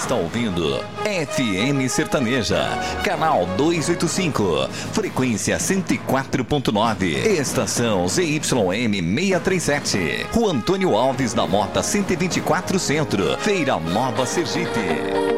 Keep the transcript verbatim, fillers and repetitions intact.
está ouvindo F M Sertaneja, canal duzentos e oitenta e cinco, frequência cento e quatro ponto nove, estação Z Y M seiscentos e trinta e sete, Rua Antônio Alves da Mota cento e vinte e quatro Centro, Feira Nova, Sergipe.